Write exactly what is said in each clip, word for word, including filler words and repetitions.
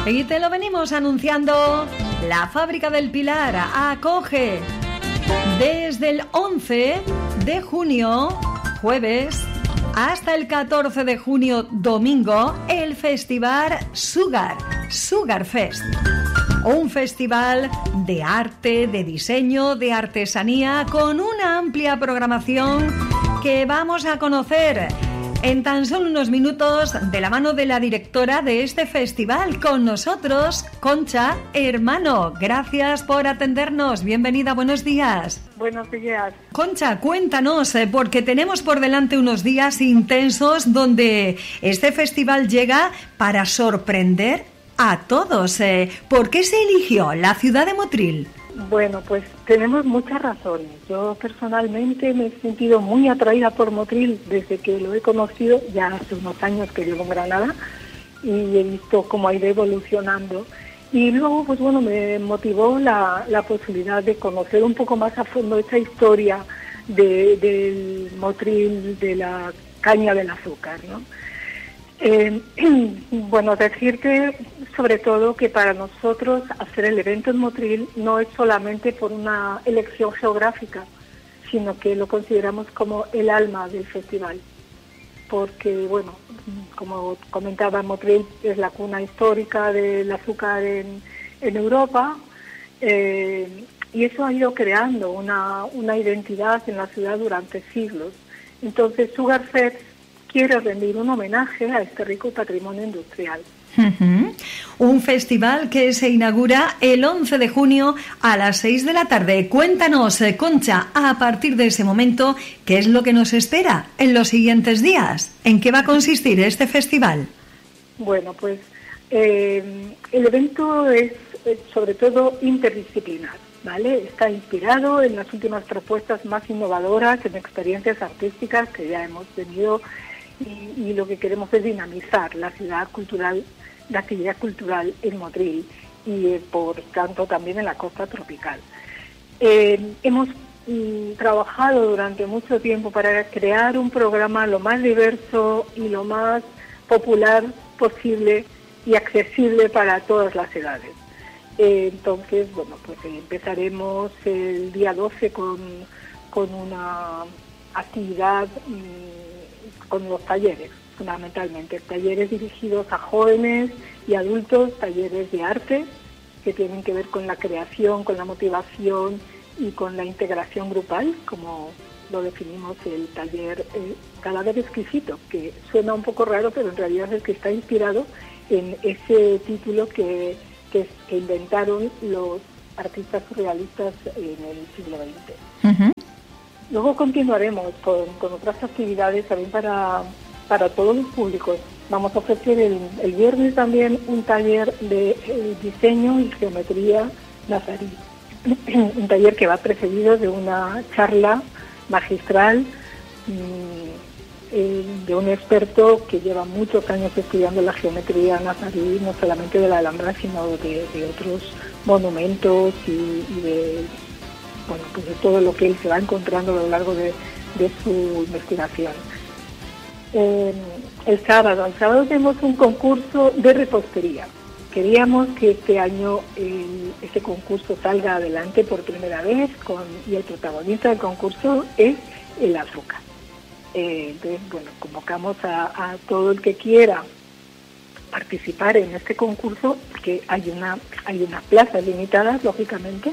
Y te lo venimos anunciando. La Fábrica del Pilar acoge desde el once de junio, jueves, hasta el catorce de junio, domingo, el festival Sugar, Sugar Fest. Un festival de arte, de diseño, de artesanía, con una amplia programación que vamos a conocer en tan solo unos minutos de la mano de la directora de este festival. Con nosotros, Concha Hermano. Gracias por atendernos. Bienvenida, buenos días. Buenos días. Concha, cuéntanos, porque tenemos por delante unos días intensos donde este festival llega para sorprender a todos. ¿Por qué se eligió la ciudad de Motril? Bueno, pues tenemos muchas razones. Yo personalmente me he sentido muy atraída por Motril desde que lo he conocido, ya hace unos años que llevo en Granada, y he visto cómo ha ido evolucionando. Y luego, pues bueno, me motivó la, la posibilidad de conocer un poco más a fondo esa historia de, del Motril, de la caña del azúcar, ¿no? Eh, bueno, decirte sobre todo que para nosotros hacer el evento en Motril no es solamente por una elección geográfica, sino que lo consideramos como el alma del festival. Porque, bueno, como comentaba, Motril es la cuna histórica del azúcar en, en Europa, eh, y eso ha ido creando una, una identidad en la ciudad durante siglos. Entonces, Sugar Fest quiere rendir un homenaje a este rico patrimonio industrial. Uh-huh. Un festival que se inaugura el once de junio a las seis de la tarde. Cuéntanos, Concha, a partir de ese momento, ¿qué es lo que nos espera en los siguientes días? ¿En qué va a consistir este festival? Bueno, pues eh, el evento es, es sobre todo interdisciplinar, ¿vale? Está inspirado en las últimas propuestas más innovadoras, en experiencias artísticas que ya hemos tenido. Y, y lo que queremos es dinamizar la ciudad cultural, la actividad cultural en Motril y eh, por tanto también en la costa tropical. Eh, hemos mm, trabajado durante mucho tiempo para crear un programa lo más diverso y lo más popular posible y accesible para todas las edades. Eh, entonces, bueno, pues eh, empezaremos el día doce con, con una actividad mmm, con los talleres, fundamentalmente, talleres dirigidos a jóvenes y adultos, talleres de arte que tienen que ver con la creación, con la motivación y con la integración grupal, como lo definimos el taller eh, Cadáver Exquisito, que suena un poco raro, pero en realidad es que está inspirado en ese título que, que, que inventaron los artistas surrealistas en el siglo veinte. Uh-huh. Luego continuaremos con, con otras actividades también para, para todos los públicos. Vamos a ofrecer el, el viernes también un taller de eh, diseño y geometría nazarí. Un taller que va precedido de una charla magistral mmm, eh, de un experto que lleva muchos años estudiando la geometría nazarí, no solamente de la Alhambra, sino de, de otros monumentos y, y de... bueno, pues de todo lo que él se va encontrando a lo largo de, de su investigación. Eh, el sábado, el sábado tenemos un concurso de repostería. Queríamos que este año el, este concurso salga adelante por primera vez con, y el protagonista del concurso es el azúcar. Eh, entonces, bueno, convocamos a, a todo el que quiera participar en este concurso, porque hay una hay unas plazas limitadas, lógicamente,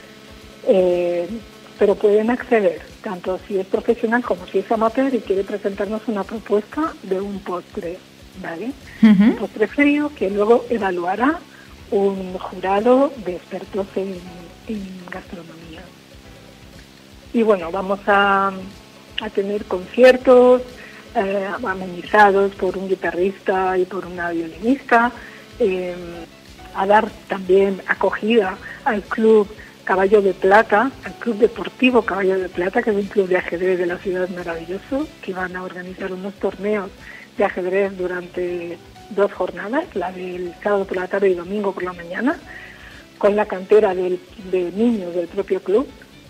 Eh, pero pueden acceder, tanto si es profesional como si es amateur y quiere presentarnos una propuesta de un postre, ¿vale? Uh-huh. Un postre frío que luego evaluará un jurado de expertos en, en gastronomía. Y bueno, vamos a, a tener conciertos eh, amenizados por un guitarrista y por una violinista, eh, a dar también acogida al club Caballo de Plata, al Club Deportivo Caballo de Plata, que es un club de ajedrez de la ciudad maravilloso, que van a organizar unos torneos de ajedrez durante dos jornadas, la del sábado por la tarde y domingo por la mañana, con la cantera del, de niños del propio club.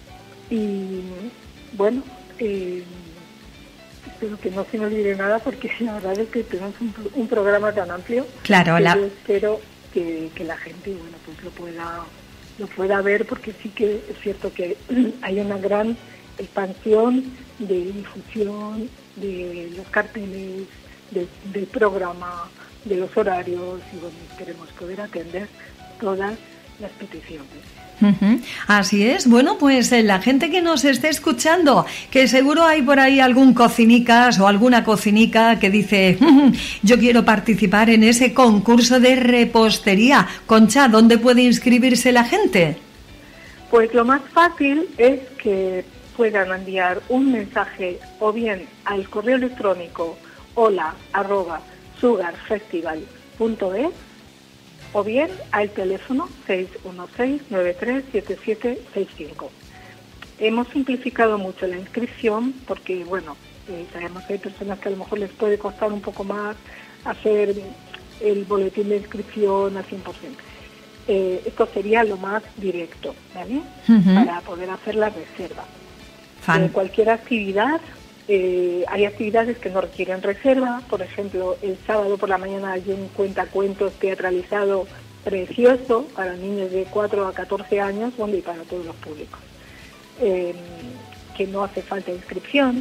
Y bueno, eh, espero que no se me olvide nada, porque la verdad es que tenemos un, un programa tan amplio. Claro, la... Yo espero que, que la gente, bueno, pues lo pueda, lo pueda ver, porque sí que es cierto que hay una gran expansión de difusión de los carteles, de, del programa, de los horarios, y bueno, queremos poder atender todas las peticiones. Uh-huh. Así es. Bueno, pues eh, la gente que nos esté escuchando, que seguro hay por ahí algún cocinicas o alguna cocinica que dice, yo quiero participar en ese concurso de repostería. Concha, ¿dónde puede inscribirse la gente? Pues lo más fácil es que puedan enviar un mensaje o bien al correo electrónico hola arroba sugarfestival punto es o bien al teléfono seis uno seis, nueve tres siete siete seis cinco. Hemos simplificado mucho la inscripción porque, bueno, eh, sabemos que hay personas que a lo mejor les puede costar un poco más hacer el boletín de inscripción al cien por ciento. Eh, esto sería lo más directo, ¿vale? Uh-huh. Para poder hacer la reserva. Eh, cualquier actividad, eh, hay actividades que no requieren reserva. Por ejemplo, el sábado por la mañana hay un cuentacuentos teatralizado precioso para niños de cuatro a catorce años, bueno, y para todos los públicos, eh, que no hace falta inscripción,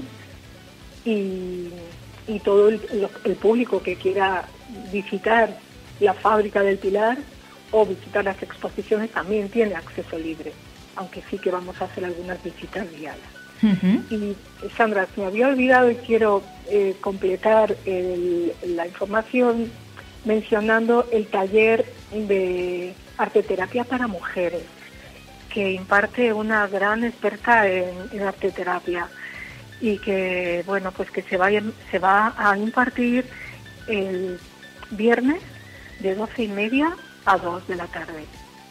y, y todo el, el público que quiera visitar la fábrica del Pilar o visitar las exposiciones también tiene acceso libre, aunque sí que vamos a hacer algunas visitas guiadas. Uh-huh. Y Sandra, se me había olvidado y quiero eh, completar el, la información mencionando el taller de arteterapia para mujeres que imparte una gran experta en, en arteterapia y que, bueno, pues que se va, se va a impartir el viernes de doce y media a dos de la tarde.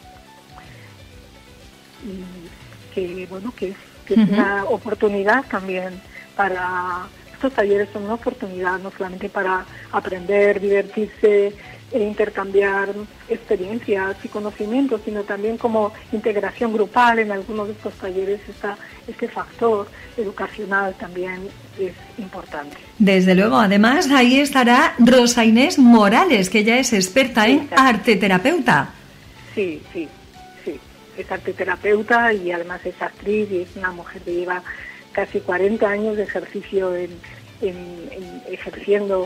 Y que, bueno, que es que es uh-huh. una oportunidad también para... Estos talleres son una oportunidad no solamente para aprender, divertirse e intercambiar experiencias y conocimientos, sino también como integración grupal. En algunos de estos talleres está este factor educacional también es importante. Desde luego, además ahí estará Rosa Inés Morales, que ya es experta en Exacto. arteterapeuta. Sí, sí. Es arteterapeuta y además es actriz y es una mujer que lleva casi cuarenta años de ejercicio en, en, en ejerciendo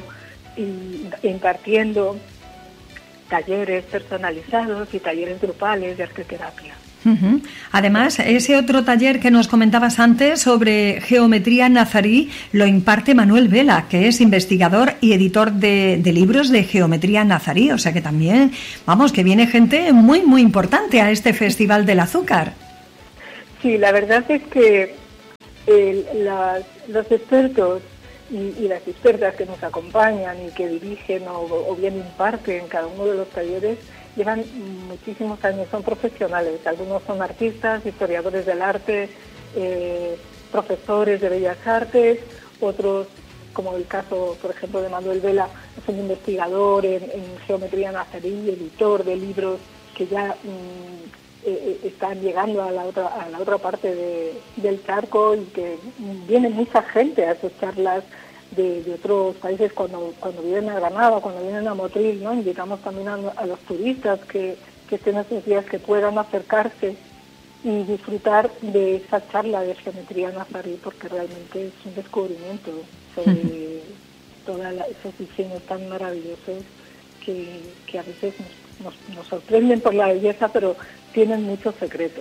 y impartiendo talleres personalizados y talleres grupales de arteterapia. Uh-huh. Además, ese otro taller que nos comentabas antes sobre geometría nazarí lo imparte Manuel Vela, que es investigador y editor de, de libros de geometría nazarí, o sea que también, vamos, que viene gente muy, muy importante a este Festival del Azúcar. Sí, la verdad es que el, las, los expertos y, y las expertas que nos acompañan y que dirigen o, o bien imparten cada uno de los talleres llevan muchísimos años, son profesionales, algunos son artistas, historiadores del arte, eh, profesores de bellas artes, otros, como el caso, por ejemplo, de Manuel Vela, es un investigador en, en geometría nazarí, editor de libros que ya mm, eh, están llegando a la otra, a la otra parte de, del charco, y que viene mucha gente a sus charlas De, de otros países cuando cuando vienen a Granada, cuando vienen a Motril, ¿no? Invitamos también a, a los turistas que, que estén esos días, que puedan acercarse y disfrutar de esa charla de geometría nazarí, porque realmente es un descubrimiento sobre uh-huh. todos esos diseños tan maravillosos que, que a veces nos, nos, nos sorprenden por la belleza, pero tienen muchos secretos.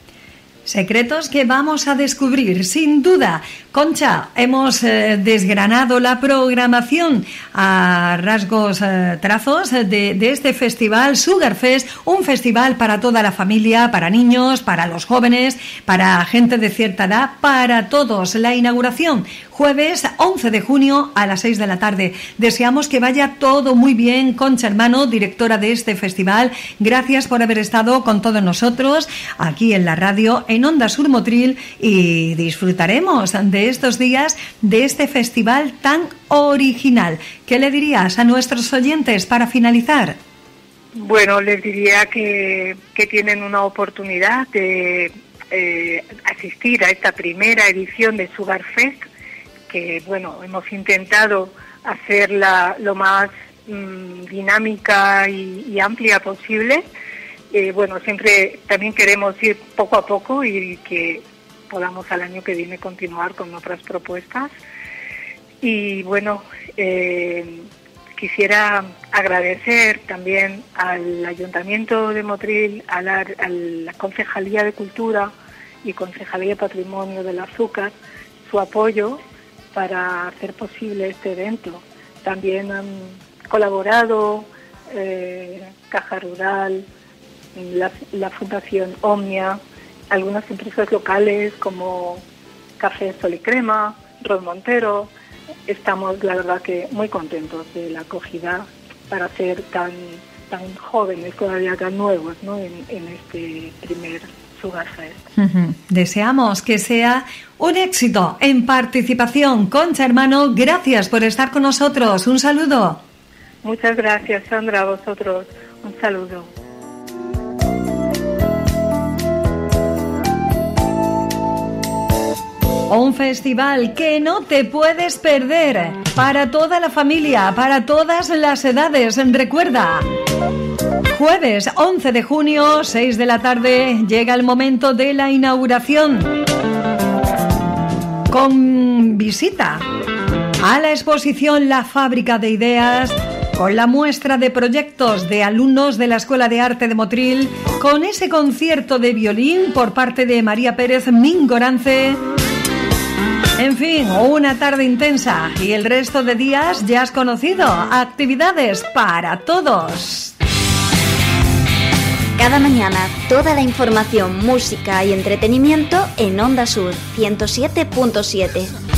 Secretos que vamos a descubrir, sin duda. Concha, hemos eh, desgranado la programación a rasgos, eh, trazos de, de este festival Sugarfest, un festival para toda la familia, para niños, para los jóvenes, para gente de cierta edad, para todos. La inauguración, jueves once de junio a las seis de la tarde. Deseamos que vaya todo muy bien. Concha Hermano, directora de este festival, gracias por haber estado con todos nosotros aquí en la radio, en Onda Sur Motril, y disfrutaremos de estos días de este festival tan original. ¿Qué le dirías a nuestros oyentes para finalizar? Bueno, les diría que, que tienen una oportunidad de eh, asistir a esta primera edición de Sugarfest, que bueno, hemos intentado hacerla lo más mmm, dinámica y, y amplia posible. Eh, bueno, siempre también queremos ir poco a poco y que podamos al año que viene continuar con otras propuestas. Y bueno, eh, quisiera agradecer también al Ayuntamiento de Motril, a la, a la Concejalía de Cultura y Concejalía de Patrimonio del Azúcar, su apoyo para hacer posible este evento. También han colaborado eh, Caja Rural, la, la Fundación Omnia, algunas empresas locales como Café Sol y Crema, Rod Montero. Estamos, la verdad, que muy contentos de la acogida para ser tan tan jóvenes, todavía tan nuevos, ¿no?, en, en este primer Sugar Fest. Uh-huh. Deseamos que sea un éxito en participación. Concha Hermano, gracias por estar con nosotros. Un saludo. Muchas gracias, Sandra, a vosotros. Un saludo. Un festival que no te puedes perder, para toda la familia, para todas las edades. Recuerda, jueves once de junio, seis de la tarde, llega el momento de la inauguración, con visita a la exposición La Fábrica de Ideas, con la muestra de proyectos de alumnos de la Escuela de Arte de Motril, con ese concierto de violín por parte de María Pérez Mingorance. En fin, una tarde intensa, y el resto de días ya has conocido, actividades para todos. Cada mañana toda la información, música y entretenimiento en Onda Sur ciento siete punto siete.